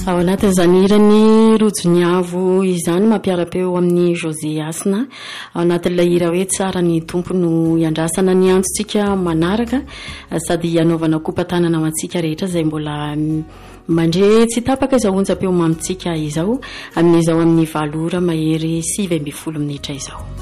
ao anatin'izany hirany rojoniavo izany mampiara-peo amin'ny José Asina ao anatin'ilay hira hoe tsara ny tompo no iandrasana ny antsika manaraka sady hanaovana kopatanana ho antsika rehetra izay mbola mandre tsy tapaka izao onjam-peo mamitsika izao amin'izao amin'ny 7 ora mahery 9 minitra izao.